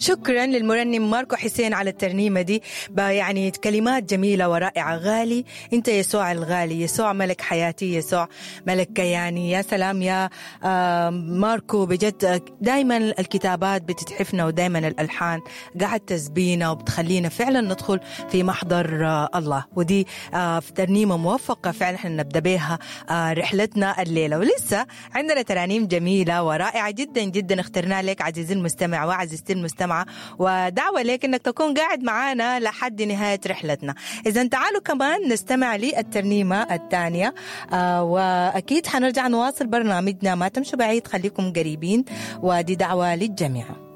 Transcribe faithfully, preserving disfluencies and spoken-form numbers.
شكرا للمرنم ماركو حسين على الترنيمة دي، يعني كلمات جميلة ورائعة. غالي، انت يسوع الغالي، يسوع ملك حياتي، يسوع ملك كياني. يا سلام يا ماركو، بجد دايما الكتابات بتتحفنا ودايما الألحان قاعد تزبينا وبتخلينا فعلا ندخل في محضر الله. ودي في ترنيمة موفقة فعلا احنا نبدأ بها رحلتنا الليلة. ولسه عندنا ترانيم جميلة ورائعة جدا جدا اخترنا لك عزيزي المستمع وعزيزتي المستمع، ودعوة لك أنك تكون قاعد معانا لحد نهاية رحلتنا. إذن تعالوا كمان نستمع للترنيمة الثانية، آه وأكيد حنرجع نواصل برنامجنا. ما تمشوا بعيد، خليكم قريبين، ودي دعوة للجميع.